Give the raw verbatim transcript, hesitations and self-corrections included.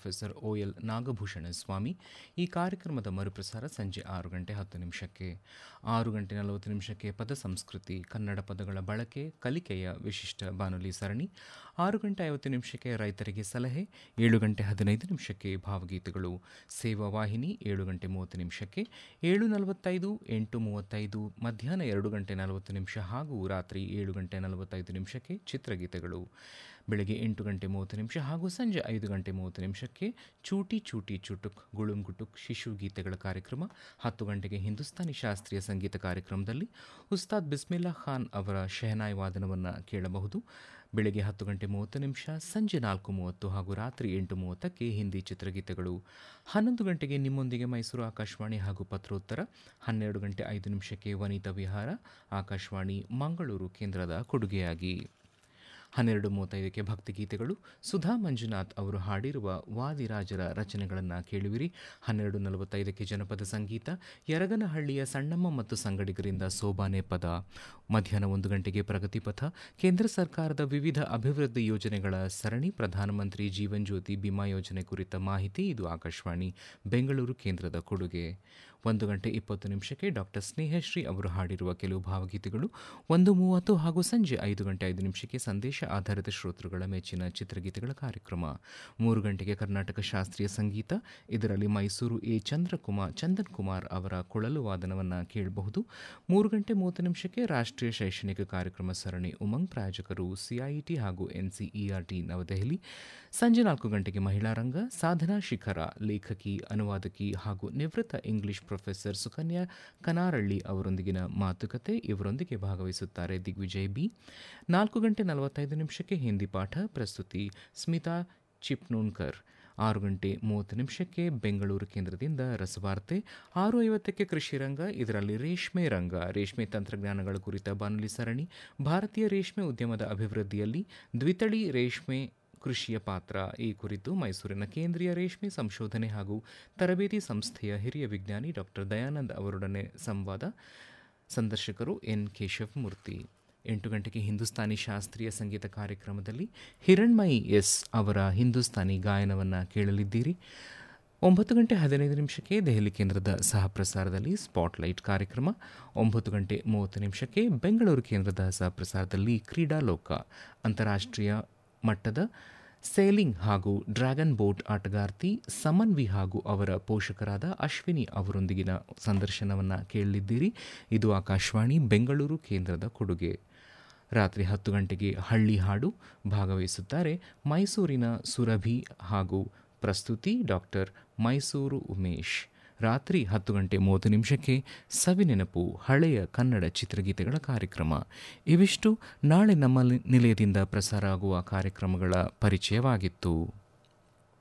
Professor O L Nagabhushana ಸ್ವಾಮಿ. ಈ ಕಾರ್ಯಕ್ರಮದ ಮರುಪ್ರಸಾರ ಸಂಜೆ ಆರು ಗಂಟೆ ಹತ್ತು ನಿಮಿಷಕ್ಕೆ. ಆರು ಗಂಟೆ ನಲವತ್ತು ನಿಮಿಷಕ್ಕೆ ಪದ ಸಂಸ್ಕೃತಿ, ಕನ್ನಡ ಪದಗಳ ಬಳಕೆ ಕಲಿಕೆಯ ವಿಶಿಷ್ಟ ಬಾನುಲಿ ಸರಣಿ. ಆರು ಗಂಟೆ ಐವತ್ತು ನಿಮಿಷಕ್ಕೆ ರೈತರಿಗೆ ಸಲಹೆ. ಏಳು ಗಂಟೆ ಹದಿನೈದು ನಿಮಿಷಕ್ಕೆ ಭಾವಗೀತೆಗಳು. ಸೇವಾ ವಾಹಿನಿ ಏಳು ಗಂಟೆ ಮೂವತ್ತು ನಿಮಿಷಕ್ಕೆ. ಏಳು ನಲವತ್ತೈದು, ಎಂಟು ಮೂವತ್ತೈದು, ಮಧ್ಯಾಹ್ನ ಎರಡು ಗಂಟೆ ನಲವತ್ತು ನಿಮಿಷ ಹಾಗೂ ರಾತ್ರಿ ಏಳು ಗಂಟೆ ನಲವತ್ತೈದು ನಿಮಿಷಕ್ಕೆ ಚಿತ್ರಗೀತೆಗಳು. ಬೆಳಗ್ಗೆ ಎಂಟು ಗಂಟೆ ಮೂವತ್ತು ನಿಮಿಷ ಹಾಗೂ ಸಂಜೆ ಐದು ಗಂಟೆ ಮೂವತ್ತು ನಿಮಿಷಕ್ಕೆ ಚೂಟಿ ಚೂಟಿ ಚುಟುಕ್ ಗುಳುಂ ಗುಟುಕ್ ಶಿಶು ಗೀತೆಗಳ ಕಾರ್ಯಕ್ರಮ. ಹತ್ತು ಗಂಟೆಗೆ ಹಿಂದೂಸ್ತಾನಿ ಶಾಸ್ತ್ರೀಯ ಸಂಗೀತ ಕಾರ್ಯಕ್ರಮದಲ್ಲಿ ಉಸ್ತಾದ್ ಬಿಸ್ಮಿಲ್ಲಾ ಖಾನ್ ಅವರ ಶೆಹನಾಯಿ ವಾದನವನ್ನು ಕೇಳಬಹುದು. ಬೆಳಗ್ಗೆ ಹತ್ತು ಗಂಟೆ ಮೂವತ್ತು ನಿಮಿಷ, ಸಂಜೆ ನಾಲ್ಕು ಮೂವತ್ತು ಹಾಗೂ ರಾತ್ರಿ ಎಂಟು ಮೂವತ್ತಕ್ಕೆ ಹಿಂದಿ ಚಿತ್ರಗೀತೆಗಳು. ಹನ್ನೊಂದು ಗಂಟೆಗೆ ನಿಮ್ಮೊಂದಿಗೆ ಮೈಸೂರು ಆಕಾಶವಾಣಿ ಹಾಗೂ ಪತ್ರೋತ್ತರ. ಹನ್ನೆರಡು ಗಂಟೆ ಐದು ನಿಮಿಷಕ್ಕೆ ವನಿತಾ ವಿಹಾರ, ಆಕಾಶವಾಣಿ ಮಂಗಳೂರು ಕೇಂದ್ರದ ಕೊಡುಗೆಯಾಗಿ. ಹನ್ನೆರಡು ಮೂವತ್ತೈದಕ್ಕೆ ಭಕ್ತಿಗೀತೆಗಳು. ಸುಧಾ ಮಂಜುನಾಥ್ ಅವರು ಹಾಡಿರುವ ವಾದಿರಾಜರ ರಚನೆಗಳನ್ನು ಕೇಳುವಿರಿ. ಹನ್ನೆರಡು ನಲವತ್ತೈದಕ್ಕೆ ಜನಪದ ಸಂಗೀತ, ಯರಗನಹಳ್ಳಿಯ ಸಣ್ಣಮ್ಮ ಮತ್ತು ಸಂಗಡಿಗರಿಂದ ಸೋಬಾನೆ ಪದ. ಮಧ್ಯಾಹ್ನ ಒಂದು ಗಂಟೆಗೆ ಪ್ರಗತಿಪಥ, ಕೇಂದ್ರ ಸರ್ಕಾರದ ವಿವಿಧ ಅಭಿವೃದ್ಧಿ ಯೋಜನೆಗಳ ಸರಣಿ, ಪ್ರಧಾನಮಂತ್ರಿ ಜೀವನ್ ಜ್ಯೋತಿ ಬಿಮಾ ಯೋಜನೆ ಕುರಿತ ಮಾಹಿತಿ. ಇದು ಆಕಾಶವಾಣಿ ಬೆಂಗಳೂರು ಕೇಂದ್ರದ ಕೊಡುಗೆ. ಒಂದು ಗಂಟೆ ಇಪ್ಪತ್ತು ನಿಮಿಷಕ್ಕೆ ಡಾಕ್ಟರ್ ಸ್ನೇಹಶ್ರೀ ಅವರು ಹಾಡಿರುವ ಕೆಲವು ಭಾವಗೀತೆಗಳು. ಒಂದು ಮೂವತ್ತು ಹಾಗೂ ಸಂಜೆ ಐದು ಗಂಟೆ ಐದು ನಿಮಿಷಕ್ಕೆ ಸಂದೇಶ ಆಧಾರಿತ ಶ್ರೋತೃಗಳ ಮೆಚ್ಚಿನ ಚಿತ್ರಗೀತೆಗಳ ಕಾರ್ಯಕ್ರಮ. ಮೂರು ಗಂಟೆಗೆ ಕರ್ನಾಟಕ ಶಾಸ್ತ್ರೀಯ ಸಂಗೀತ. ಇದರಲ್ಲಿ ಮೈಸೂರು ಎ ಚಂದ್ರಕುಮಾರ್ ಚಂದನ್ ಕುಮಾರ್ ಅವರ ಕೊಳಲು ವಾದನವನ್ನು ಕೇಳಬಹುದು. ಮೂರು ಗಂಟೆ ಮೂವತ್ತು ನಿಮಿಷಕ್ಕೆ ರಾಷ್ಟ್ರೀಯ ಶೈಕ್ಷಣಿಕ ಕಾರ್ಯಕ್ರಮ ಸರಣಿ ಉಮಂಗ್, ಪ್ರಾಯೋಜಕರು ಸಿಐಟಿ ಹಾಗೂ ಎನ್ಸಿಇಆರ್ಟಿ ನವದೆಹಲಿ. ಸಂಜೆ ನಾಲ್ಕು ಗಂಟೆಗೆ ಮಹಿಳಾ ರಂಗ. ಸಾಧನಾ ಶಿಖರ, ಲೇಖಕಿ, ಅನುವಾದಕಿ ಹಾಗೂ ನಿವೃತ್ತ ಇಂಗ್ಲಿಷ್ ಪ್ರೊಫೆಸರ್ ಸುಕನ್ಯಾ ಕನಾರಳ್ಳಿ ಅವರೊಂದಿಗಿನ ಮಾತುಕತೆ. ಇವರೊಂದಿಗೆ ಭಾಗವಹಿಸುತ್ತಾರೆ ದಿಗ್ವಿಜಯ್ ಬಿ. ನಾಲ್ಕು ಗಂಟೆ ನಲವತ್ತೈದು ನಿಮಿಷಕ್ಕೆ ಹಿಂದಿ ಪಾಠ, ಪ್ರಸ್ತುತಿ ಸ್ಮಿತಾ ಚಿಪ್ನೂನ್ಕರ್. ಆರು ಗಂಟೆ ಮೂವತ್ತು ನಿಮಿಷಕ್ಕೆ ಬೆಂಗಳೂರು ಕೇಂದ್ರದಿಂದ ರಸವಾರ್ತೆ. ಆರು ಐವತ್ತಕ್ಕೆ ಕೃಷಿ ರಂಗ. ಇದರಲ್ಲಿ ರೇಷ್ಮೆ ರಂಗ, ರೇಷ್ಮೆ ತಂತ್ರಜ್ಞಾನಗಳ ಕುರಿತ ಬಾನುಲಿ ಸರಣಿ. ಭಾರತೀಯ ರೇಷ್ಮೆ ಉದ್ಯಮದ ಅಭಿವೃದ್ಧಿಯಲ್ಲಿ ದ್ವಿತಳಿ ರೇಷ್ಮೆ ಕೃಷಿಯ ಪಾತ್ರ ಈ ಕುರಿತು ಮೈಸೂರಿನ ಕೇಂದ್ರೀಯ ರೇಷ್ಮೆ ಸಂಶೋಧನೆ ಹಾಗೂ ತರಬೇತಿ ಸಂಸ್ಥೆಯ ಹಿರಿಯ ವಿಜ್ಞಾನಿ ಡಾಕ್ಟರ್ ದಯಾನಂದ್ ಅವರೊಡನೆ ಸಂವಾದ. ಸಂದರ್ಶಕರು ಎನ್ ಕೇಶವಮೂರ್ತಿ. ಎಂಟು ಗಂಟೆಗೆ ಹಿಂದೂಸ್ತಾನಿ ಶಾಸ್ತ್ರೀಯ ಸಂಗೀತ ಕಾರ್ಯಕ್ರಮದಲ್ಲಿ ಹಿರಣ್ಮಯಿ ಎಸ್ ಅವರ ಹಿಂದೂಸ್ತಾನಿ ಗಾಯನವನ್ನು ಕೇಳಲಿದ್ದೀರಿ. ಒಂಬತ್ತು ಗಂಟೆ ಹದಿನೈದು ನಿಮಿಷಕ್ಕೆ ದೆಹಲಿ ಕೇಂದ್ರದ ಸಹ ಪ್ರಸಾರದಲ್ಲಿ ಸ್ಪಾಟ್ಲೈಟ್ ಕಾರ್ಯಕ್ರಮ. ಒಂಬತ್ತು ಗಂಟೆ ಮೂವತ್ತು ನಿಮಿಷಕ್ಕೆ ಬೆಂಗಳೂರು ಕೇಂದ್ರದ ಸಹ ಪ್ರಸಾರದಲ್ಲಿ ಕ್ರೀಡಾಲೋಕ. ಅಂತಾರಾಷ್ಟ್ರೀಯ ಮಟ್ಟದ ಸೇಲಿಂಗ್ ಹಾಗೂ ಡ್ರ್ಯಾಗನ್ ಬೋಟ್ ಆಟಗಾರ್ತಿ ಸಮನ್ವಿ ಹಾಗೂ ಅವರ ಪೋಷಕರಾದ ಅಶ್ವಿನಿ ಅವರೊಂದಿಗಿನ ಸಂದರ್ಶನವನ್ನು ಕೇಳಲಿದ್ದೀರಿ. ಇದು ಆಕಾಶವಾಣಿ ಬೆಂಗಳೂರು ಕೇಂದ್ರದ ಕೊಡುಗೆ. ರಾತ್ರಿ ಹತ್ತು ಗಂಟೆಗೆ ಹಳ್ಳಿ ಹಾಡು. ಭಾಗವಹಿಸುತ್ತಾರೆ ಮೈಸೂರಿನ ಸುರಭಿ ಹಾಗೂ ಪ್ರಸ್ತುತಿ ಡಾಕ್ಟರ್ ಮೈಸೂರು ಉಮೇಶ್. ರಾತ್ರಿ ಹತ್ತು ಗಂಟೆ ಮೂವತ್ತು ನಿಮಿಷಕ್ಕೆ ಸವಿನೆನಪು, ಹಳೆಯ ಕನ್ನಡ ಚಿತ್ರಗೀತೆಗಳ ಕಾರ್ಯಕ್ರಮ. ಇವಿಷ್ಟು ನಾಳೆ ನಮ್ಮ ನಿಲಯದಿಂದ ಪ್ರಸಾರ ಆಗುವ ಕಾರ್ಯಕ್ರಮಗಳ ಪರಿಚಯವಾಗಿತ್ತು.